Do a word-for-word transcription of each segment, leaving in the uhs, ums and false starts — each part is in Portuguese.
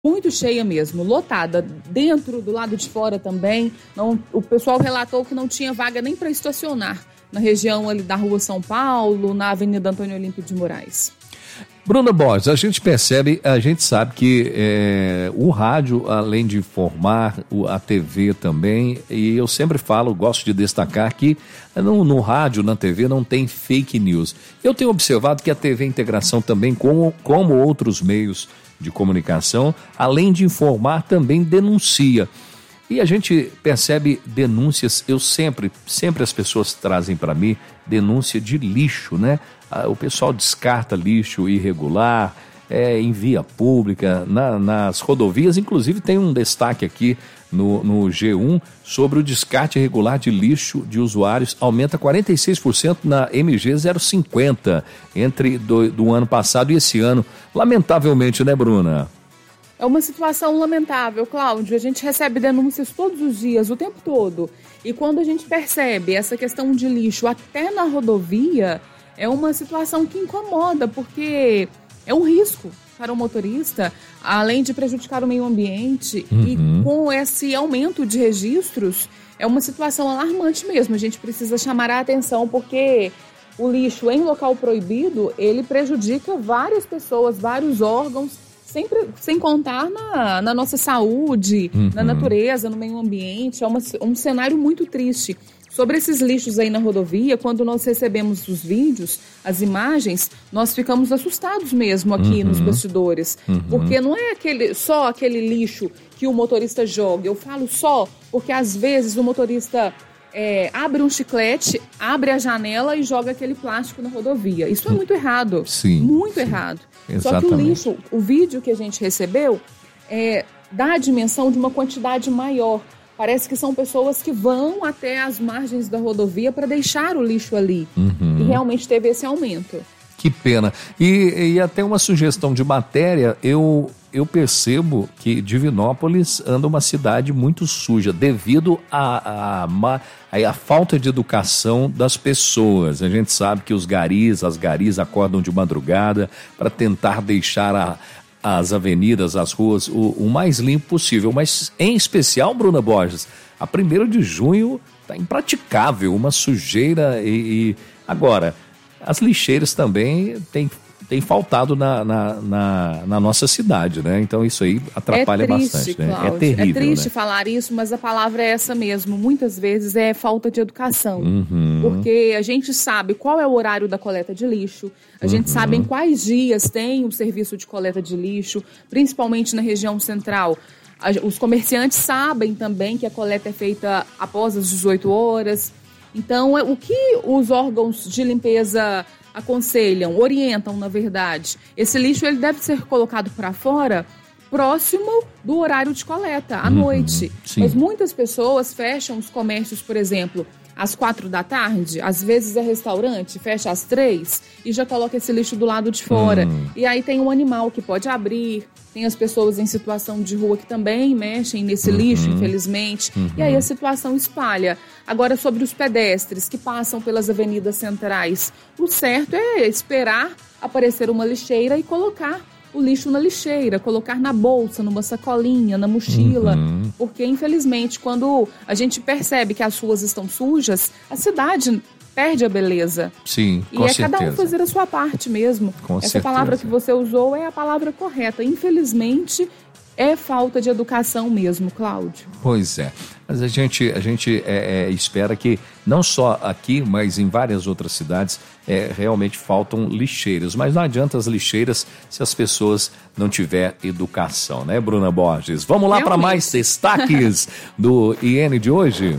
muito cheia mesmo, lotada, dentro, do lado de fora também. Não, o pessoal relatou que não tinha vaga nem para estacionar na região ali da Rua São Paulo, na Avenida Antônio Olímpio de Moraes. Bruna Borges, a gente percebe, a gente sabe que é, o rádio, além de informar, a T V também, e eu sempre falo, gosto de destacar que no, no rádio, na T V, não tem fake news. Eu tenho observado que a T V Integração também, como, como outros meios de comunicação, além de informar, também denuncia. E a gente percebe denúncias, eu sempre, sempre as pessoas trazem para mim denúncia de lixo, né? O pessoal descarta lixo irregular, é, em via pública, na, nas rodovias. Inclusive tem um destaque aqui no, no G um sobre o descarte irregular de lixo de usuários, aumenta quarenta e seis por cento na M G zero cinquenta entre do, do ano passado e esse ano. Lamentavelmente, né, Bruna? É uma situação lamentável, Cláudio. A gente recebe denúncias todos os dias, o tempo todo. E quando a gente percebe essa questão de lixo até na rodovia, é uma situação que incomoda, porque é um risco para o motorista, além de prejudicar o meio ambiente. Uhum. E com esse aumento de registros, é uma situação alarmante mesmo. A gente precisa chamar a atenção, porque o lixo em local proibido, ele prejudica várias pessoas, vários órgãos, Sempre, sem contar na, na nossa saúde, uhum. na natureza, no meio ambiente. É uma, um cenário muito triste. Sobre esses lixos aí na rodovia, quando nós recebemos os vídeos, as imagens, nós ficamos assustados mesmo aqui uhum. nos bastidores. Uhum. Porque não é aquele, só aquele lixo que o motorista joga. Eu falo só porque às vezes o motorista é, abre um chiclete, abre a janela e joga aquele plástico na rodovia. Isso é muito errado. Sim, muito sim. errado. Exatamente. Só que o lixo, o vídeo que a gente recebeu, é, dá a dimensão de uma quantidade maior. Parece que são pessoas que vão até as margens da rodovia para deixar o lixo ali. Uhum. E realmente teve esse aumento. Que pena. E, e até uma sugestão de matéria, eu, eu percebo que Divinópolis anda uma cidade muito suja devido à a, a, a, a falta de educação das pessoas. A gente sabe que os garis, as garis acordam de madrugada para tentar deixar a, as avenidas, as ruas, o, o mais limpo possível. Mas, em especial, Bruna Borges, a primeiro de junho está impraticável, uma sujeira e... e... Agora... As lixeiras também têm, têm faltado na, na, na, na nossa cidade, né? Então isso aí atrapalha é triste, bastante, né? Cláudio, É terrível, é triste né? falar isso, mas a palavra é essa mesmo. Muitas vezes é falta de educação. Uhum. Porque a gente sabe qual é o horário da coleta de lixo, a gente uhum. sabe em quais dias tem o serviço de coleta de lixo, principalmente na região central. Os comerciantes sabem também que a coleta é feita após as dezoito horas. Então, o que os órgãos de limpeza aconselham, orientam, na verdade, esse lixo ele deve ser colocado para fora próximo do horário de coleta, à uhum, noite. Sim. Mas muitas pessoas fecham os comércios, por exemplo, às quatro da tarde, às vezes é restaurante, fecha às três e já coloca esse lixo do lado de fora. Uhum. E aí tem um animal que pode abrir, tem as pessoas em situação de rua que também mexem nesse uhum. lixo, infelizmente, uhum. e aí a situação espalha. Agora, sobre os pedestres que passam pelas avenidas centrais, o certo é esperar aparecer uma lixeira e colocar o lixo na lixeira, colocar na bolsa, numa sacolinha, na mochila, uhum. porque, infelizmente, quando a gente percebe que as ruas estão sujas, a cidade perde a beleza. Sim, e com é certeza. Cada um fazer a sua parte mesmo. Com Essa certeza. Palavra que você usou é a palavra correta. Infelizmente, é falta de educação mesmo, Cláudio. Pois é. Mas a gente, a gente é, é, espera que, não só aqui, mas em várias outras cidades, é, realmente faltam lixeiras. Mas não adianta as lixeiras se as pessoas não tiverem educação, né, Bruna Borges? Vamos lá para mais destaques do I N de hoje?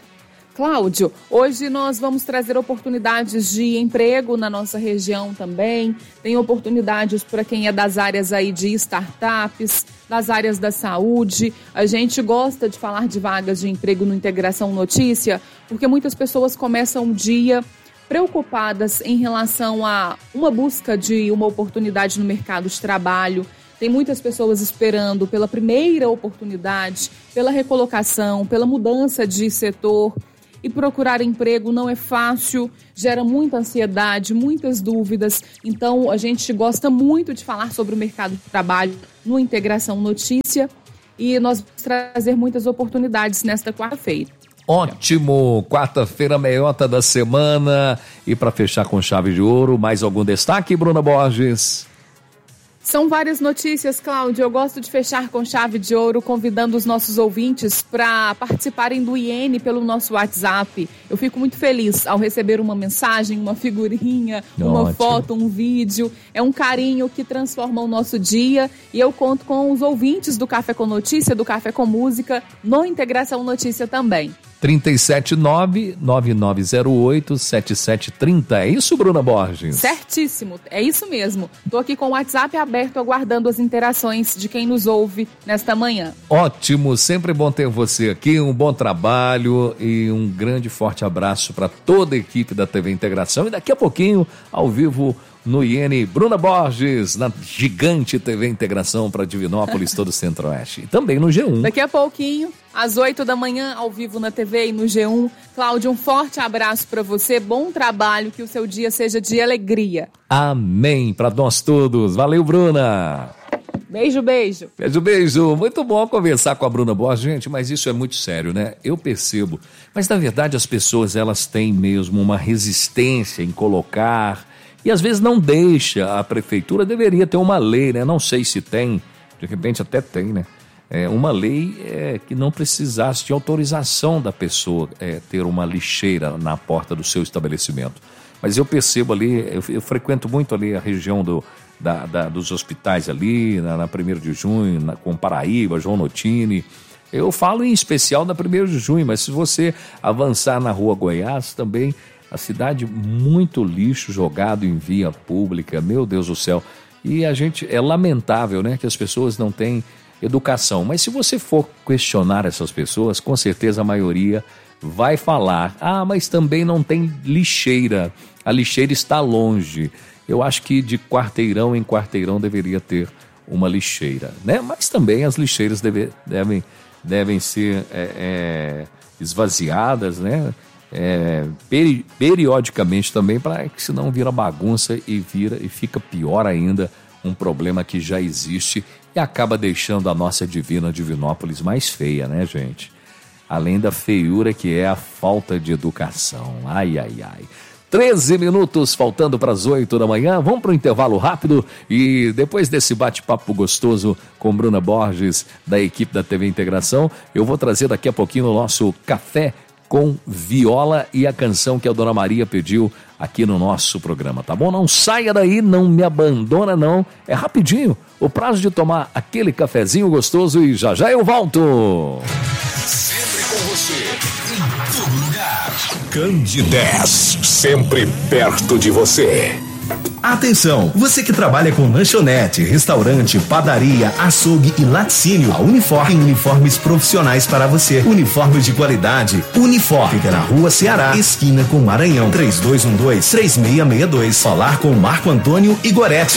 Cláudio, hoje nós vamos trazer oportunidades de emprego na nossa região também. Tem oportunidades para quem é das áreas aí de startups, das áreas da saúde. A gente gosta de falar de vagas de emprego no Integração Notícia, porque muitas pessoas começam o dia preocupadas em relação a uma busca de uma oportunidade no mercado de trabalho. Tem muitas pessoas esperando pela primeira oportunidade, pela recolocação, pela mudança de setor. e procurar emprego não é fácil, gera muita ansiedade, muitas dúvidas. Então, a gente gosta muito de falar sobre o mercado de trabalho no Integração Notícia e nós vamos trazer muitas oportunidades nesta quarta-feira. Ótimo! Quarta-feira, meiota da semana. E para fechar com chave de ouro, mais algum destaque, Bruna Borges? São várias notícias, Cláudio. Eu gosto de fechar com chave de ouro, convidando os nossos ouvintes para participarem do I N pelo nosso WhatsApp. Eu fico muito feliz ao receber uma mensagem, uma figurinha, uma Ótimo. foto, um vídeo. É um carinho que transforma o nosso dia e eu conto com os ouvintes do Café com Notícia, do Café com Música, no Integração Notícia também. trinta e sete nove, nove nove zero oito, sete sete três zero. É isso, Bruna Borges? Certíssimo, é isso mesmo. Estou aqui com o WhatsApp aberto, aguardando as interações de quem nos ouve nesta manhã. Ótimo, sempre bom ter você aqui, um bom trabalho e um grande forte abraço para toda a equipe da T V Integração. E daqui a pouquinho, ao vivo no I N, Bruna Borges, na gigante T V Integração para Divinópolis, todo o Centro-Oeste. E também no G um. Daqui a pouquinho, às oito da manhã, ao vivo na T V e no G um. Cláudio, um forte abraço para você, bom trabalho, que o seu dia seja de alegria. Amém, para nós todos. Valeu, Bruna. Beijo, beijo. Beijo, beijo. Muito bom conversar com a Bruna Borges, gente, mas isso é muito sério, né? Eu percebo. Mas, na verdade, as pessoas, elas têm mesmo uma resistência em colocar... E às vezes não deixa, a prefeitura deveria ter uma lei, né? Não sei se tem, de repente até tem, né? É, uma lei é, que não precisasse de autorização da pessoa é, ter uma lixeira na porta do seu estabelecimento. Mas eu percebo ali, eu, eu frequento muito ali a região do, da, da, dos hospitais ali, na, na primeiro de junho, na, com Paraíba, João Notini. Eu falo em especial na primeiro de junho, mas se você avançar na Rua Goiás também... A cidade, muito lixo jogado em via pública, meu Deus do céu. E a gente, é lamentável, né, que as pessoas não têm educação. Mas se você for questionar essas pessoas, com certeza a maioria vai falar, ah, mas também não tem lixeira, a lixeira está longe. Eu acho que de quarteirão em quarteirão deveria ter uma lixeira, né? Mas também as lixeiras deve, devem, devem ser é, é, esvaziadas, né? É, peri, periodicamente também, para que senão vira bagunça e vira e fica pior ainda, um problema que já existe e acaba deixando a nossa divina Divinópolis mais feia, né, gente? Além da feiura que é a falta de educação. Ai, ai, ai. treze minutos faltando para as oito da manhã. Vamos para o intervalo rápido e depois desse bate-papo gostoso com Bruna Borges, da equipe da T V Integração, eu vou trazer daqui a pouquinho o nosso Café com Viola e a canção que a Dona Maria pediu aqui no nosso programa, tá bom? Não saia daí, não me abandona não, é rapidinho, o prazo de tomar aquele cafezinho gostoso e já já eu volto. Sempre com você, em todo lugar. Candidez, sempre perto de você. Atenção, você que trabalha com lanchonete, restaurante, padaria, açougue e laticínio, a Unifor tem uniformes profissionais para você. Uniformes de qualidade. Unifor fica na Rua Ceará, esquina com Maranhão, três dois um dois, três seis seis dois. Falar com Marco Antônio Igoretti.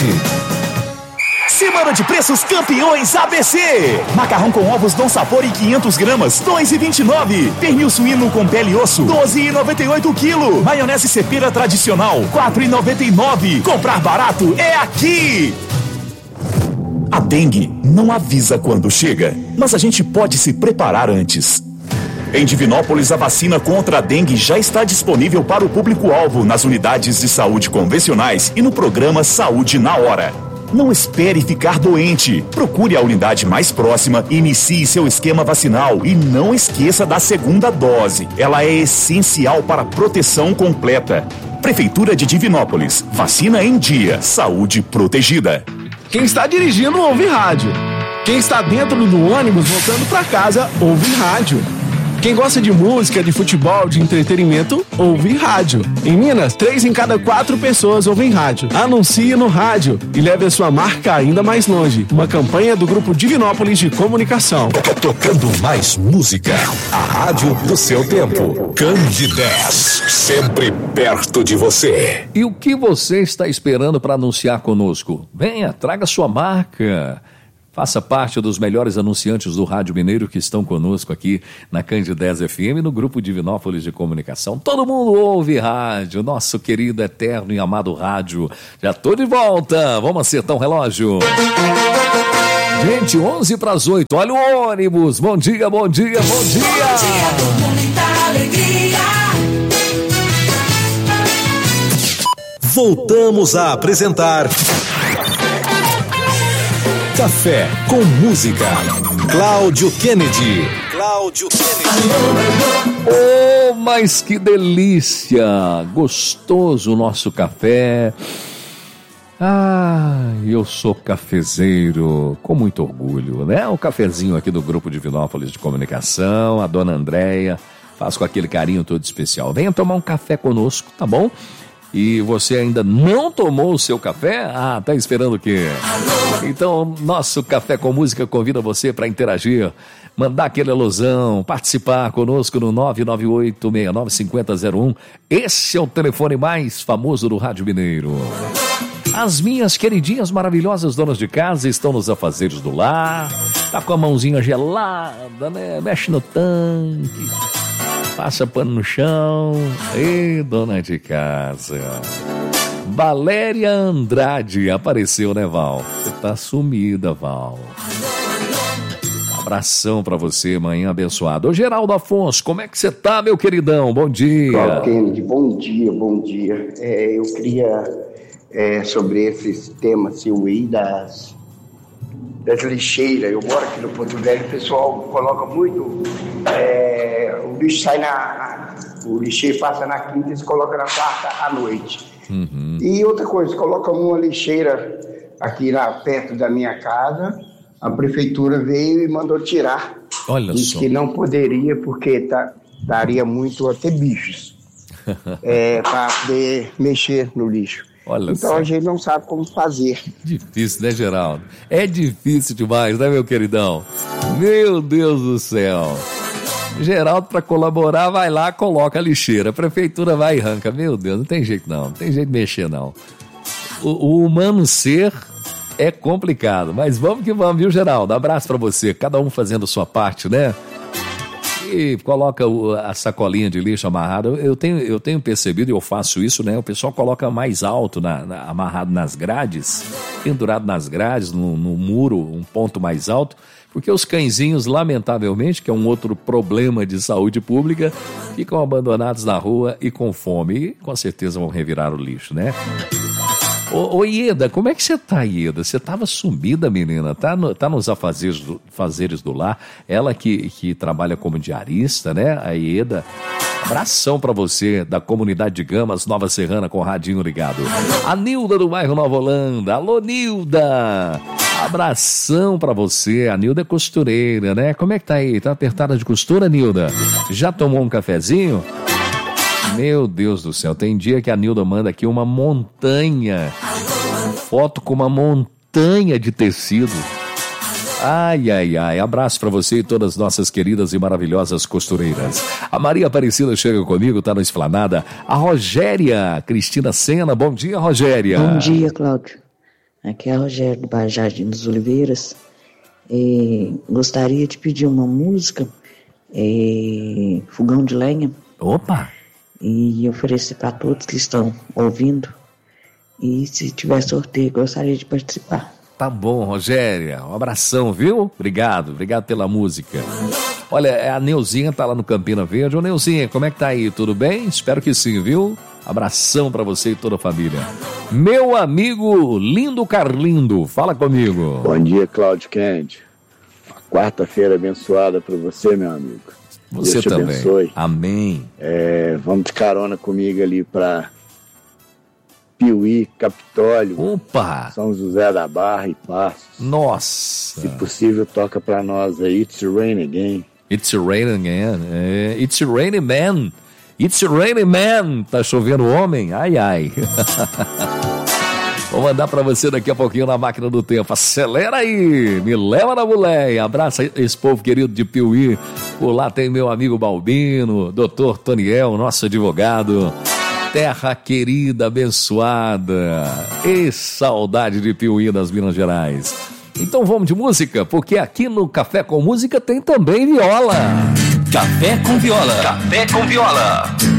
Semana de preços campeões A B C. Macarrão com ovos Dom Sabor em quinhentas gramas, dois reais e vinte e nove centavos. Pernil suíno com pele e osso, doze reais e noventa e oito centavos quilo. Maionese cepira tradicional, quatro reais e noventa e nove centavos. Comprar barato é aqui. A dengue não avisa quando chega, mas a gente pode se preparar antes. Em Divinópolis, a vacina contra a dengue já está disponível para o público-alvo nas unidades de saúde convencionais e no programa Saúde na Hora. Não espere ficar doente. Procure a unidade mais próxima e inicie seu esquema vacinal. E não esqueça da segunda dose. Ela é essencial para a proteção completa. Prefeitura de Divinópolis. Vacina em dia. Saúde protegida. Quem está dirigindo ouve rádio. Quem está dentro do ônibus voltando para casa ouve rádio. Quem gosta de música, de futebol, de entretenimento, ouve rádio. Em Minas, três em cada quatro pessoas ouvem rádio. Anuncie no rádio e leve a sua marca ainda mais longe. Uma campanha do Grupo Divinópolis de Comunicação. Tocando mais música. A rádio do seu tempo. Candidez, sempre perto de você. E o que você está esperando para anunciar conosco? Venha, traga sua marca. Faça parte dos melhores anunciantes do Rádio Mineiro que estão conosco aqui na Candidez F M, no Grupo Divinópolis de Comunicação. Todo mundo ouve rádio, nosso querido, eterno e amado rádio. Já tô de volta, vamos acertar um relógio. Gente, onze para as oito, olha o ônibus. Bom dia, bom dia, bom dia. Bom dia, com muita alegria. Voltamos a apresentar Café com Música. Cláudio Kennedy. Cláudio Kennedy. Oh, mas que delícia! Gostoso o nosso café. Ah, eu sou cafezeiro, com muito orgulho, né? O cafezinho aqui do Grupo Divinópolis de Comunicação, a dona Andréia, faz com aquele carinho todo especial. Venha tomar um café conosco, tá bom? E você ainda não tomou o seu café? Ah, tá esperando o quê? Então, nosso Café com Música convida você para interagir, mandar aquele alusão, participar conosco no nove nove oito, seis nove cinco zero zero um. Esse é o telefone mais famoso do Rádio Mineiro. As minhas queridinhas maravilhosas donas de casa estão nos afazeres do lar, tá com a mãozinha gelada, né? Mexe no tanque, passa pano no chão. Ei, dona de casa. Valéria Andrade apareceu, né, Val? Você tá sumida, Val. Abração pra você, manhã abençoada. Ô, Geraldo Afonso, como é que você tá, meu queridão? Bom dia. Cláudio Kennedy, bom dia, bom dia. É, eu queria... É, sobre esses temas, Silvio, das, das lixeiras. Eu moro aqui no Porto Velho, o pessoal coloca muito, é, o lixo sai na, na, o lixeiro passa na quinta e se coloca na quarta à noite. Uhum. E outra coisa, coloca uma lixeira aqui na, perto da minha casa, a prefeitura veio e mandou tirar. Olha Disse só. que não poderia porque tá, daria muito até bichos é, para poder mexer no lixo. Olha então só. A gente não sabe como fazer. Difícil, né, Geraldo? É difícil demais, né, meu queridão? Meu Deus do céu. Geraldo, para colaborar, vai lá, coloca a lixeira. A prefeitura vai e arranca. Meu Deus, não tem jeito não. Não tem jeito de mexer, não. O, o humano ser é complicado. Mas vamos que vamos, viu, Geraldo? Abraço para você. Cada um fazendo a sua parte, né? E coloca a sacolinha de lixo amarrada. Eu tenho, eu tenho percebido, e eu faço isso, né? O pessoal coloca mais alto, na, na, amarrado nas grades, pendurado nas grades, no, no muro, um ponto mais alto, porque os cãezinhos, lamentavelmente, que é um outro problema de saúde pública, ficam abandonados na rua e com fome. E com certeza vão revirar o lixo, né? Ô, ô Ieda, como é que você tá, Ieda? Você tava sumida, menina, tá, no, tá nos afazeres do, afazeres do lar. Ela que, que trabalha como diarista, né, a Ieda. Abração pra você, da comunidade de Gamas, Nova Serrana, com o radinho ligado. A Nilda do bairro Nova Holanda. Alô, Nilda! Abração pra você. A Nilda é costureira, né? Como é que tá aí? Tá apertada de costura, Nilda? Já tomou um cafezinho? Meu Deus do céu, tem dia que a Nilda manda aqui uma montanha, foto com uma montanha de tecido. Ai, ai, ai, abraço pra você e todas as nossas queridas e maravilhosas costureiras. A Maria Aparecida chega comigo, tá na Esplanada. A Rogéria Cristina Sena, bom dia, Rogéria. Bom dia, Cláudio. Aqui é a Rogéria do bairro Jardim dos Oliveiras. É, gostaria de pedir uma música, é, Fogão de Lenha. Opa! E oferecer para todos que estão ouvindo. E se tiver sorteio, gostaria de participar. Tá bom, Rogéria. Um abração, viu? Obrigado, obrigado pela música. Olha, a Neuzinha tá lá no Campina Verde. Ô, Neuzinha, como é que tá aí? Tudo bem? Espero que sim, viu? Abração pra você e toda a família. Meu amigo Lindo Carlindo, fala comigo. Bom dia, Cláudio Kennedy. Quarta-feira abençoada pra você, meu amigo. Você Deus te também. Abençoe. Amém. É, vamos de carona comigo ali pra Piuí, Capitólio. Opa! São José da Barra e Passos. Nossa! Se possível, toca pra nós aí It's Rain Again. It's Raining Again. É, It's Raining Man. It's Raining Man. Tá chovendo homem? Ai, ai. Vou mandar pra você daqui a pouquinho na máquina do tempo. Acelera aí, me leva na boleia. Abraça esse povo querido de Piuí. Por lá tem meu amigo Balbino, doutor Toniel, nosso advogado. Terra querida, abençoada. E saudade de Piuí, das Minas Gerais. Então vamos de música, porque aqui no Café com Música tem também viola. Café com Viola. Café com Viola.